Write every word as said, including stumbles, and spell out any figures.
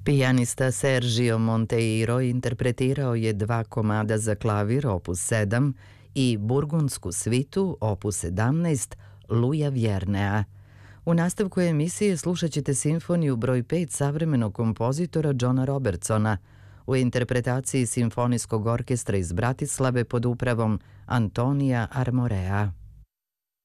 Pijanista Sergio Monteiro interpretirao je dva komada za klavir opus sedam i burgundsku svitu opus sedamnaest Luja Vjernea. U nastavku emisije slušat ćete simfoniju broj pet savremenog kompozitora Johna Robertsona u interpretaciji Simfonijskog orkestra iz Bratislave pod upravom Antonija Armorea.